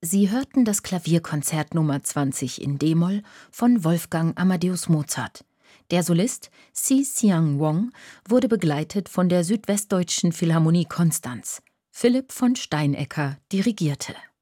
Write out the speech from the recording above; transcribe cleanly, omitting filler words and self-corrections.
Sie hörten das Klavierkonzert Nummer 20 in d-Moll von Wolfgang Amadeus Mozart. Der Solist Si Xiang Wong wurde begleitet von der Südwestdeutschen Philharmonie Konstanz. Philipp von Steinecker dirigierte.